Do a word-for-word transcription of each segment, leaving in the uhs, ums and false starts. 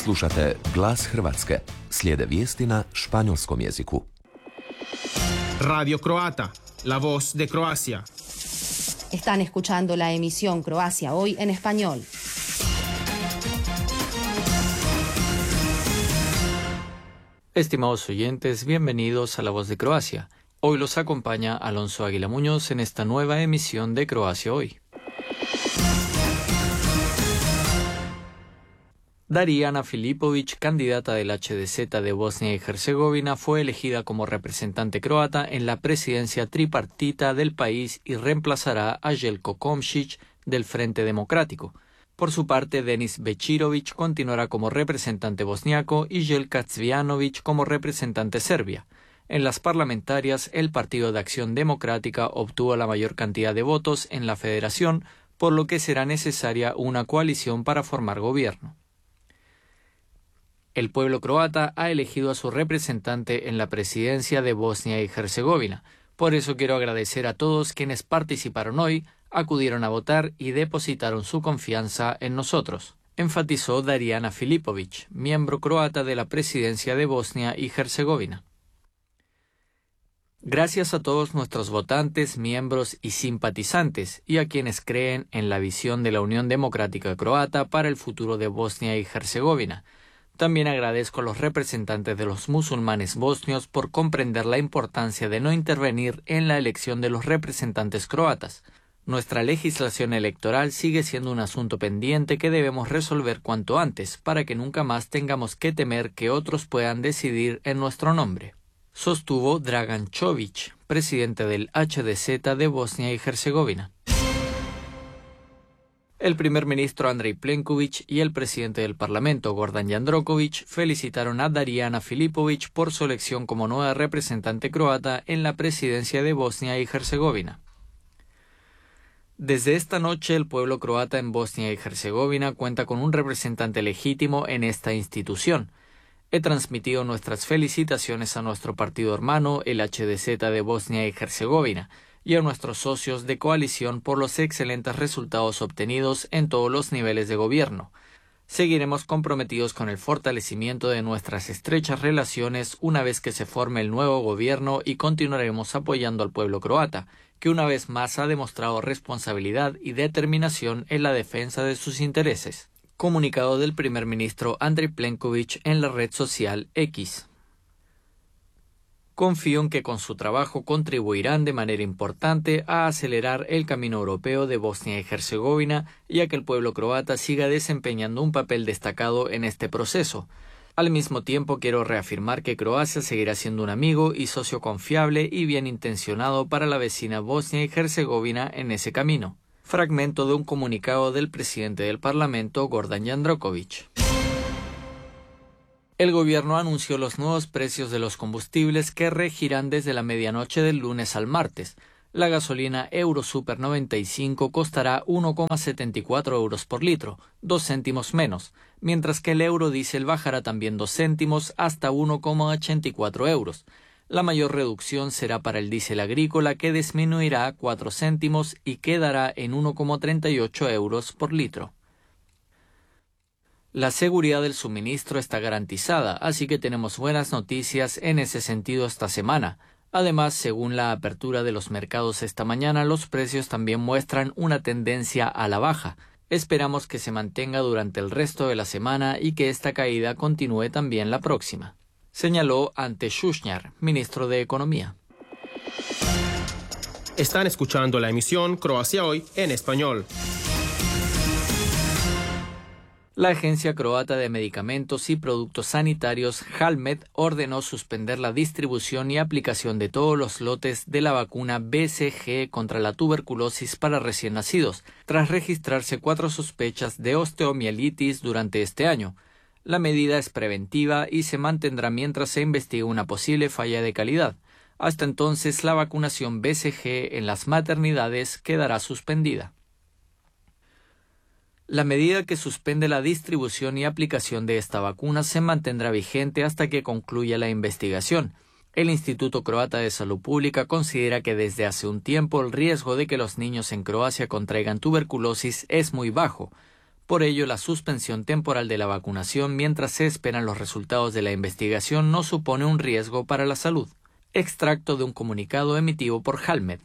Slušate Glas Hrvatske. Slijede vijesti na španjolskom jeziku. Radio Croata, la voz de Croacia. Están escuchando la emisión Croacia Hoy en español. Estimados oyentes, bienvenidos a La Voz de Croacia. Hoy los acompaña Alonso Águila Muñoz en esta nueva emisión de Croacia Hoy. Darijana Filipović, candidata del H D Z de Bosnia y Herzegovina, fue elegida como representante croata en la presidencia tripartita del país y reemplazará a Jelko Komšić del Frente Democrático. Por su parte, Denis Bećirović continuará como representante bosniaco y Jelka Cvijanović como representante serbia. En las parlamentarias, el Partido de Acción Democrática obtuvo la mayor cantidad de votos en la federación, por lo que será necesaria una coalición para formar gobierno. El pueblo croata ha elegido a su representante en la presidencia de Bosnia y Herzegovina. Por eso quiero agradecer a todos quienes participaron hoy, acudieron a votar y depositaron su confianza en nosotros, enfatizó Darijana Filipović, miembro croata de la presidencia de Bosnia y Herzegovina. Gracias a todos nuestros votantes, miembros y simpatizantes, y a quienes creen en la visión de la Unión Democrática Croata para el futuro de Bosnia y Herzegovina. También agradezco a los representantes de los musulmanes bosnios por comprender la importancia de no intervenir en la elección de los representantes croatas. Nuestra legislación electoral sigue siendo un asunto pendiente que debemos resolver cuanto antes para que nunca más tengamos que temer que otros puedan decidir en nuestro nombre, sostuvo Dragan Čović, presidente del H D Z de Bosnia y Herzegovina. El primer ministro Andrej Plenković y el presidente del Parlamento, Gordan Jandroković, felicitaron a Darijana Filipović por su elección como nueva representante croata en la presidencia de Bosnia y Herzegovina. Desde esta noche, el pueblo croata en Bosnia y Herzegovina cuenta con un representante legítimo en esta institución. He transmitido nuestras felicitaciones a nuestro partido hermano, el H D Z de Bosnia y Herzegovina, y a nuestros socios de coalición por los excelentes resultados obtenidos en todos los niveles de gobierno. Seguiremos comprometidos con el fortalecimiento de nuestras estrechas relaciones una vez que se forme el nuevo gobierno y continuaremos apoyando al pueblo croata, que una vez más ha demostrado responsabilidad y determinación en la defensa de sus intereses. Comunicado del primer ministro Andrej Plenković en la red social X. Confío en que con su trabajo contribuirán de manera importante a acelerar el camino europeo de Bosnia y Herzegovina y a que el pueblo croata siga desempeñando un papel destacado en este proceso. Al mismo tiempo, quiero reafirmar que Croacia seguirá siendo un amigo y socio confiable y bien intencionado para la vecina Bosnia y Herzegovina en ese camino. Fragmento de un comunicado del presidente del Parlamento, Gordan Jandroković. El gobierno anunció los nuevos precios de los combustibles que regirán desde la medianoche del lunes al martes. La gasolina Euro Super noventa y cinco costará uno coma setenta y cuatro euros por litro, dos céntimos menos, mientras que el Eurodiesel bajará también dos céntimos hasta uno coma ochenta y cuatro euros. La mayor reducción será para el diésel agrícola, que disminuirá cuatro céntimos y quedará en uno coma treinta y ocho euros por litro. La seguridad del suministro está garantizada, así que tenemos buenas noticias en ese sentido esta semana. Además, según la apertura de los mercados esta mañana, los precios también muestran una tendencia a la baja. Esperamos que se mantenga durante el resto de la semana y que esta caída continúe también la próxima, señaló Ante Šušnjar, ministro de Economía. Están escuchando la emisión Croacia Hoy en español. La Agencia Croata de Medicamentos y Productos Sanitarios, Halmed, ordenó suspender la distribución y aplicación de todos los lotes de la vacuna B C G contra la tuberculosis para recién nacidos, tras registrarse cuatro sospechas de osteomielitis durante este año. La medida es preventiva y se mantendrá mientras se investiga una posible falla de calidad. Hasta entonces, la vacunación B C G en las maternidades quedará suspendida. La medida que suspende la distribución y aplicación de esta vacuna se mantendrá vigente hasta que concluya la investigación. El Instituto Croata de Salud Pública considera que desde hace un tiempo el riesgo de que los niños en Croacia contraigan tuberculosis es muy bajo. Por ello, la suspensión temporal de la vacunación mientras se esperan los resultados de la investigación no supone un riesgo para la salud. Extracto de un comunicado emitido por Halmed.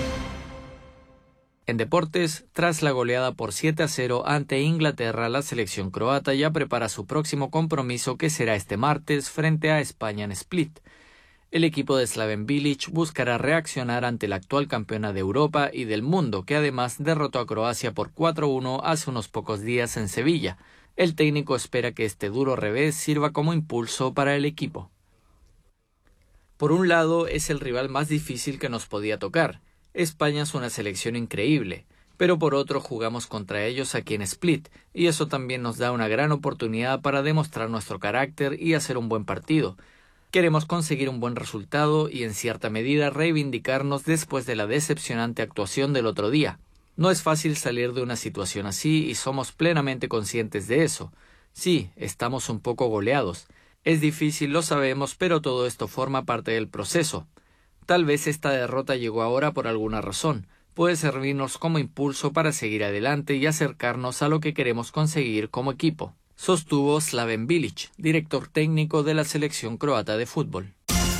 En deportes, tras la goleada por siete a cero ante Inglaterra, la selección croata ya prepara su próximo compromiso, que será este martes frente a España en Split. El equipo de Slaven Bilic buscará reaccionar ante la actual campeona de Europa y del mundo, que además derrotó a Croacia por cuatro a uno hace unos pocos días en Sevilla. El técnico espera que este duro revés sirva como impulso para el equipo. Por un lado, es el rival más difícil que nos podía tocar. España es una selección increíble, pero por otro jugamos contra ellos aquí en Split, y eso también nos da una gran oportunidad para demostrar nuestro carácter y hacer un buen partido. Queremos conseguir un buen resultado y en cierta medida reivindicarnos después de la decepcionante actuación del otro día. No es fácil salir de una situación así y somos plenamente conscientes de eso. Sí, estamos un poco goleados. Es difícil, lo sabemos, pero todo esto forma parte del proceso. Tal vez esta derrota llegó ahora por alguna razón. Puede servirnos como impulso para seguir adelante y acercarnos a lo que queremos conseguir como equipo, sostuvo Slaven Bilic, director técnico de la selección croata de fútbol.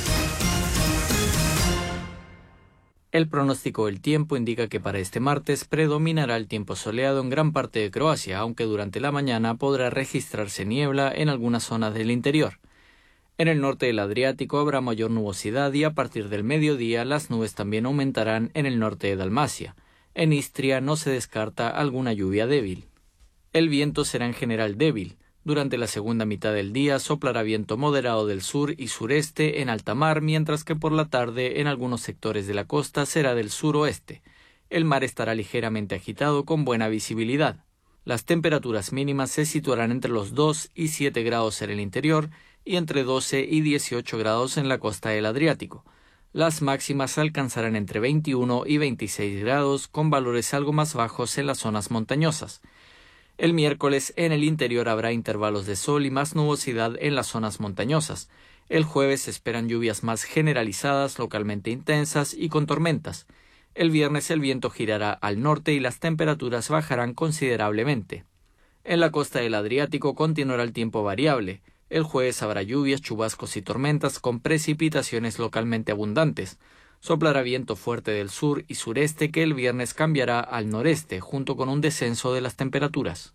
El pronóstico del tiempo indica que para este martes predominará el tiempo soleado en gran parte de Croacia, aunque durante la mañana podrá registrarse niebla en algunas zonas del interior. En el norte del Adriático habrá mayor nubosidad y a partir del mediodía las nubes también aumentarán en el norte de Dalmacia. En Istria no se descarta alguna lluvia débil. El viento será en general débil. Durante la segunda mitad del día soplará viento moderado del sur y sureste en alta mar, mientras que por la tarde en algunos sectores de la costa será del suroeste. El mar estará ligeramente agitado con buena visibilidad. Las temperaturas mínimas se situarán entre los dos y siete grados en el interior y entre doce y dieciocho grados en la costa del Adriático. Las máximas alcanzarán entre veintiuno y veintiséis grados, con valores algo más bajos en las zonas montañosas. El miércoles en el interior habrá intervalos de sol y más nubosidad en las zonas montañosas. El jueves se esperan lluvias más generalizadas, localmente intensas y con tormentas. El viernes el viento girará al norte y las temperaturas bajarán considerablemente. En la costa del Adriático continuará el tiempo variable. El jueves habrá lluvias, chubascos y tormentas con precipitaciones localmente abundantes. Soplará viento fuerte del sur y sureste que el viernes cambiará al noreste, junto con un descenso de las temperaturas.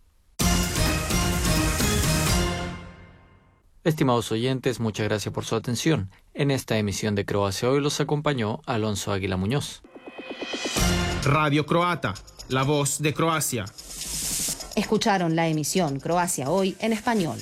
Estimados oyentes, muchas gracias por su atención. En esta emisión de Croacia Hoy los acompañó Alonso Águila Muñoz. Radio Croata, la voz de Croacia. Escucharon la emisión Croacia Hoy en español.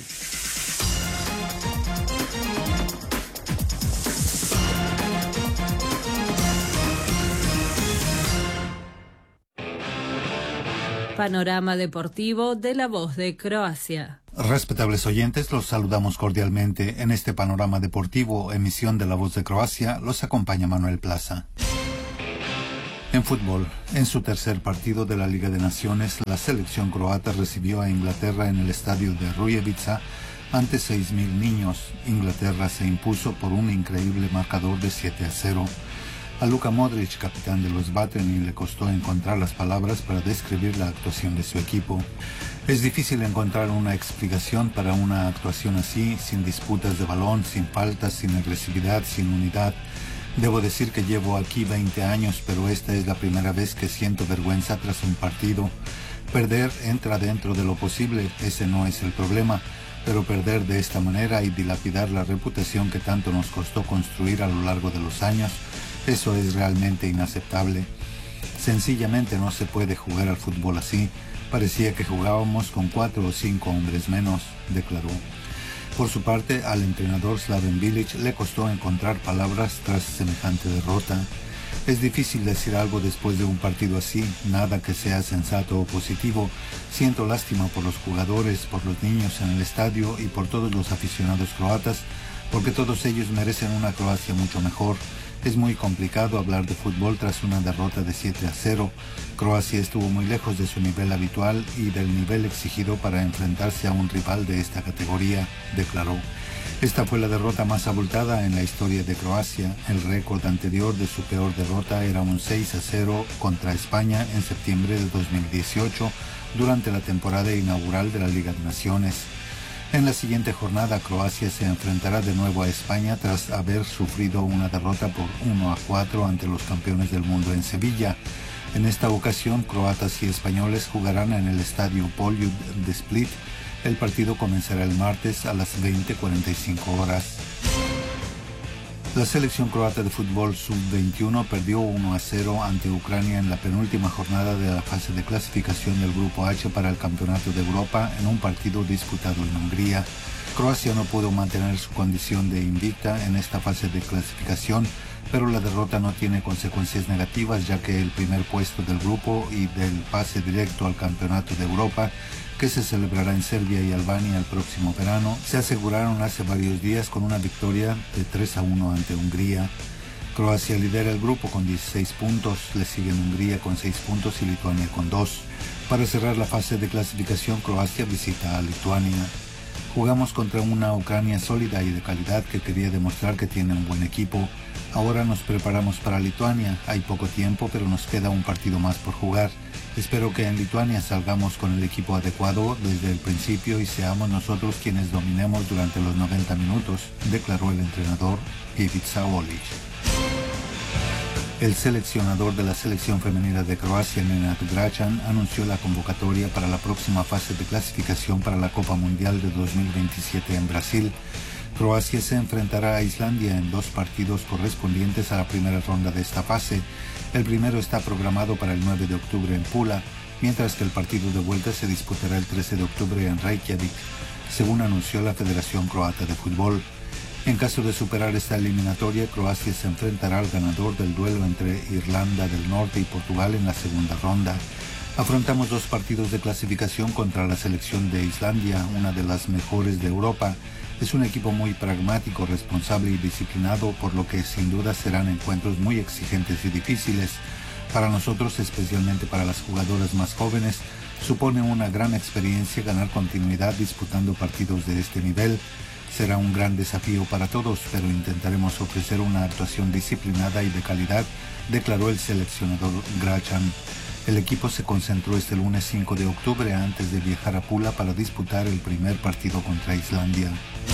Panorama deportivo de La Voz de Croacia. Respetables oyentes, los saludamos cordialmente. En este panorama deportivo, emisión de La Voz de Croacia, los acompaña Manuel Plaza. En fútbol, en su tercer partido de la Liga de Naciones, la selección croata recibió a Inglaterra en el estadio de Rujevica ante seis mil niños. Inglaterra se impuso por un increíble marcador de siete a cero. A Luka Modric, capitán de los Vatreni, le costó encontrar las palabras para describir la actuación de su equipo. Es difícil encontrar una explicación para una actuación así, sin disputas de balón, sin faltas, sin agresividad, sin unidad. Debo decir que llevo aquí veinte años, pero esta es la primera vez que siento vergüenza tras un partido. Perder entra dentro de lo posible, ese no es el problema, pero perder de esta manera y dilapidar la reputación que tanto nos costó construir a lo largo de los años, eso es realmente inaceptable. Sencillamente no se puede jugar al fútbol así. Parecía que jugábamos con cuatro o cinco hombres menos, declaró. Por su parte, al entrenador Slaven Bilic le costó encontrar palabras tras semejante derrota. Es difícil decir algo después de un partido así, nada que sea sensato o positivo. Siento lástima por los jugadores, por los niños en el estadio y por todos los aficionados croatas, porque todos ellos merecen una Croacia mucho mejor. Es muy complicado hablar de fútbol tras una derrota de siete a cero. Croacia estuvo muy lejos de su nivel habitual y del nivel exigido para enfrentarse a un rival de esta categoría, declaró. Esta fue la derrota más abultada en la historia de Croacia. El récord anterior de su peor derrota era un seis a cero contra España en septiembre de dos mil dieciocho, durante la temporada inaugural de la Liga de Naciones. En la siguiente jornada, Croacia se enfrentará de nuevo a España tras haber sufrido una derrota por uno a cuatro ante los campeones del mundo en Sevilla. En esta ocasión, croatas y españoles jugarán en el estadio Poljud de Split. El partido comenzará el martes a las veinte cuarenta y cinco horas. La selección croata de fútbol sub veintiuno perdió uno a cero ante Ucrania en la penúltima jornada de la fase de clasificación del Grupo H para el Campeonato de Europa en un partido disputado en Hungría. Croacia no pudo mantener su condición de invicta en esta fase de clasificación, pero la derrota no tiene consecuencias negativas, ya que el primer puesto del grupo y del pase directo al Campeonato de Europa, que se celebrará en Serbia y Albania el próximo verano, se aseguraron hace varios días con una victoria de tres a uno ante Hungría. Croacia lidera el grupo con dieciséis puntos, le siguen Hungría con seis puntos y Lituania con dos. Para cerrar la fase de clasificación, Croacia visita a Lituania. Jugamos contra una Ucrania sólida y de calidad que quería demostrar que tiene un buen equipo. Ahora nos preparamos para Lituania. Hay poco tiempo, pero nos queda un partido más por jugar. Espero que en Lituania salgamos con el equipo adecuado desde el principio y seamos nosotros quienes dominemos durante los noventa minutos, declaró el entrenador Ivica Olic. El seleccionador de la selección femenina de Croacia, Nenad Gračan, anunció la convocatoria para la próxima fase de clasificación para la Copa Mundial de dos mil veintisiete en Brasil. Croacia se enfrentará a Islandia en dos partidos correspondientes a la primera ronda de esta fase. El primero está programado para el nueve de octubre en Pula, mientras que el partido de vuelta se disputará el trece de octubre en Reykjavik, según anunció la Federación Croata de Fútbol. En caso de superar esta eliminatoria, Croacia se enfrentará al ganador del duelo entre Irlanda del Norte y Portugal en la segunda ronda. Afrontamos dos partidos de clasificación contra la selección de Islandia, una de las mejores de Europa. Es un equipo muy pragmático, responsable y disciplinado, por lo que sin duda serán encuentros muy exigentes y difíciles. Para nosotros, especialmente para las jugadoras más jóvenes, supone una gran experiencia ganar continuidad disputando partidos de este nivel. Será un gran desafío para todos, pero intentaremos ofrecer una actuación disciplinada y de calidad, declaró el seleccionador Gračan. El equipo se concentró este lunes cinco de octubre antes de viajar a Pula para disputar el primer partido contra Islandia.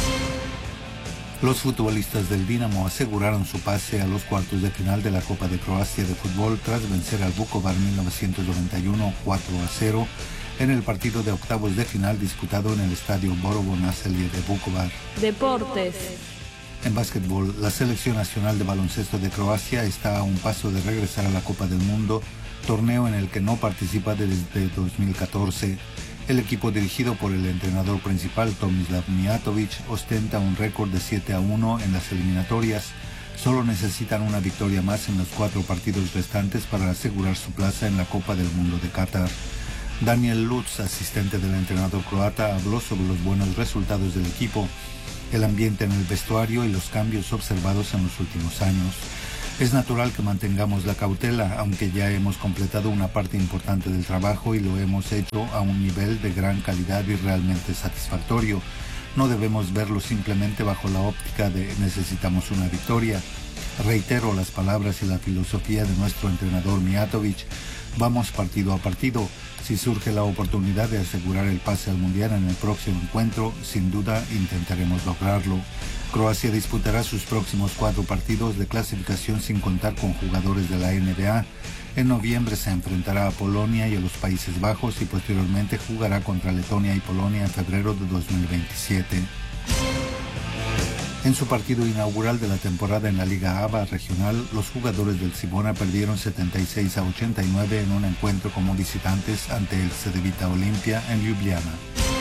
Los futbolistas del Dinamo aseguraron su pase a los cuartos de final de la Copa de Croacia de fútbol tras vencer al Vukovar mil novecientos noventa y uno cuatro a cero en el partido de octavos de final disputado en el estadio Borovo Naselje de Vukovar. Deportes. En básquetbol, la selección nacional de baloncesto de Croacia está a un paso de regresar a la Copa del Mundo, torneo en el que no participa desde dos mil catorce. El equipo dirigido por el entrenador principal Tomislav Mijatović ostenta un récord de siete a uno en las eliminatorias. Solo necesitan una victoria más en los cuatro partidos restantes para asegurar su plaza en la Copa del Mundo de Qatar. Daniel Lutz, asistente del entrenador croata, habló sobre los buenos resultados del equipo, el ambiente en el vestuario y los cambios observados en los últimos años. Es natural que mantengamos la cautela, aunque ya hemos completado una parte importante del trabajo y lo hemos hecho a un nivel de gran calidad y realmente satisfactorio. No debemos verlo simplemente bajo la óptica de necesitamos una victoria. Reitero las palabras y la filosofía de nuestro entrenador Mijatović. Vamos partido a partido. Si surge la oportunidad de asegurar el pase al Mundial en el próximo encuentro, sin duda intentaremos lograrlo. Croacia disputará sus próximos cuatro partidos de clasificación sin contar con jugadores de la N B A. En noviembre se enfrentará a Polonia y a los Países Bajos y posteriormente jugará contra Letonia y Polonia en febrero de dos mil veintisiete. En su partido inaugural de la temporada en la Liga A B A regional, los jugadores del Cibona perdieron setenta y seis a ochenta y nueve en un encuentro como visitantes ante el Cedevita Olimpia en Ljubljana.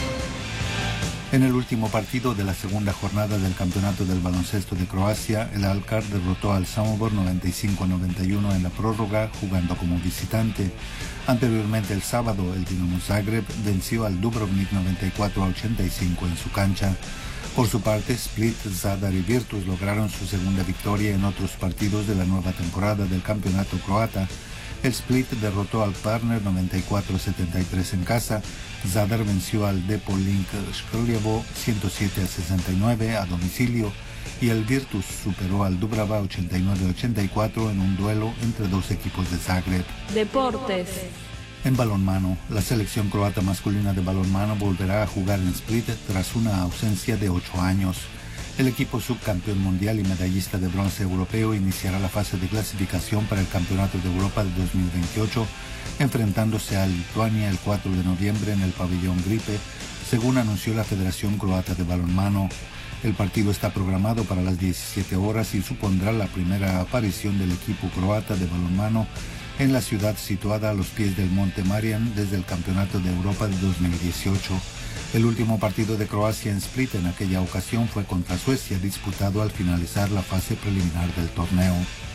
En el último partido de la segunda jornada del Campeonato del Baloncesto de Croacia, el Alkar derrotó al Samobor noventa y cinco a noventa y uno en la prórroga, jugando como visitante. Anteriormente, el sábado, el Dinamo Zagreb venció al Dubrovnik noventa y cuatro a ochenta y cinco en su cancha. Por su parte, Split, Zadar y Virtus lograron su segunda victoria en otros partidos de la nueva temporada del campeonato croata. El Split derrotó al Partner noventa y cuatro a setenta y tres en casa. Zadar venció al Depolilink Škrljevo ciento siete a sesenta y nueve a domicilio. Y el Virtus superó al Dubrava ochenta y nueve a ochenta y cuatro en un duelo entre dos equipos de Zagreb. Deportes. En balonmano, la selección croata masculina de balonmano volverá a jugar en Split tras una ausencia de ocho años. El equipo subcampeón mundial y medallista de bronce europeo iniciará la fase de clasificación para el Campeonato de Europa de dos mil veintiocho, enfrentándose a Lituania el cuatro de noviembre en el pabellón Gripe, según anunció la Federación Croata de Balonmano. El partido está programado para las diecisiete horas y supondrá la primera aparición del equipo croata de balonmano en la ciudad situada a los pies del Monte Marian desde el Campeonato de Europa de dos mil dieciocho. El último partido de Croacia en Split en aquella ocasión fue contra Suecia, disputado al finalizar la fase preliminar del torneo.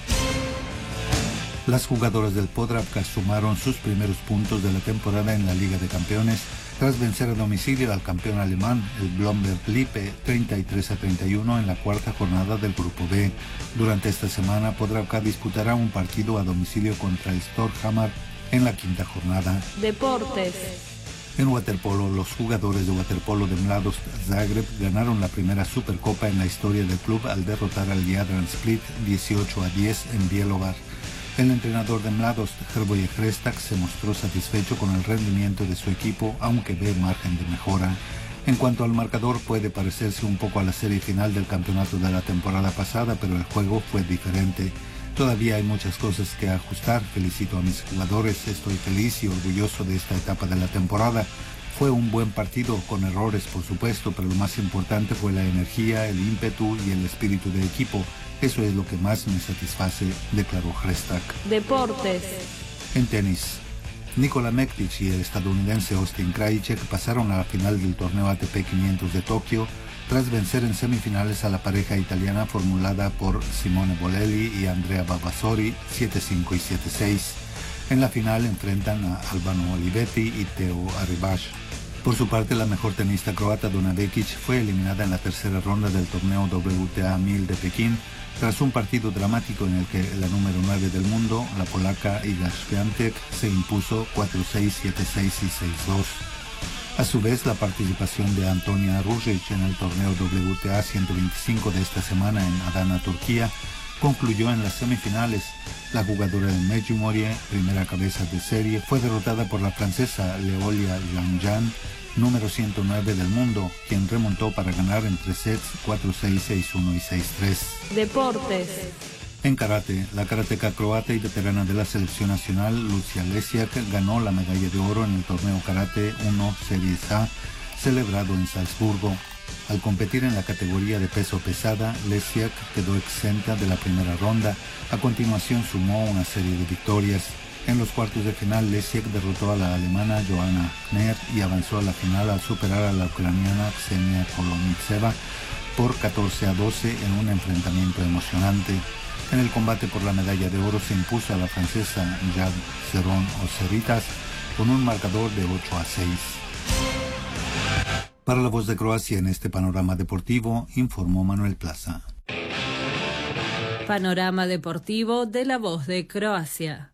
Las jugadoras del Podravka sumaron sus primeros puntos de la temporada en la Liga de Campeones tras vencer a domicilio al campeón alemán, el Blomberg Lippe, treinta y tres a treinta y uno en la cuarta jornada del Grupo B. Durante esta semana, Podravka disputará un partido a domicilio contra el Storhamar en la quinta jornada. Deportes. En waterpolo, los jugadores de waterpolo de Mladost Zagreb ganaron la primera Supercopa en la historia del club al derrotar al Jadran Split dieciocho a diez en Bjelovar. El entrenador de Mladost, Hrvoje Hrestak, se mostró satisfecho con el rendimiento de su equipo, aunque ve margen de mejora. En cuanto al marcador, puede parecerse un poco a la serie final del campeonato de la temporada pasada, pero el juego fue diferente. Todavía hay muchas cosas que ajustar. Felicito a mis jugadores, estoy feliz y orgulloso de esta etapa de la temporada. Fue un buen partido, con errores por supuesto, pero lo más importante fue la energía, el ímpetu y el espíritu de equipo. Eso es lo que más me satisface, declaró Hrestak. Deportes. En tenis, Nikola Mektic y el estadounidense Austin Krajicek pasaron a la final del torneo A T P quinientos de Tokio tras vencer en semifinales a la pareja italiana formulada por Simone Bolelli y Andrea Vavasori siete cinco y siete seis. En la final enfrentan a Albano Olivetti y Teo Arribas. Por su parte, la mejor tenista croata Dona Vekic fue eliminada en la tercera ronda del torneo W T A mil de Pekín tras un partido dramático en el que la número nueve del mundo, la polaca Iga Świątek, se impuso cuatro seis, siete seis y seis dos. A su vez, la participación de Antonia Ružić en el torneo W T A ciento veinticinco de esta semana en Adana, Turquía, concluyó en las semifinales. La jugadora de Medjugorje, primera cabeza de serie, fue derrotada por la francesa Leolia Jean-Jean, número ciento nueve del mundo, quien remontó para ganar en tres sets cuatro seis, seis uno y seis tres. Deportes. En karate, la karateca croata y veterana de la selección nacional, Lucia Lesiak, ganó la medalla de oro en el torneo Karate uno Series A, celebrado en Salzburgo. Al competir en la categoría de peso pesada, Lesiak quedó exenta de la primera ronda. A continuación sumó una serie de victorias. En los cuartos de final, Lesiak derrotó a la alemana Johanna Kner y avanzó a la final al superar a la ucraniana Ksenia Kolomitseva por catorce a doce en un enfrentamiento emocionante. En el combate por la medalla de oro se impuso a la francesa Jade Cerrón Oceritas con un marcador de ocho a seis. Para La Voz de Croacia en este panorama deportivo, informó Manuel Plaza. Panorama deportivo de La Voz de Croacia.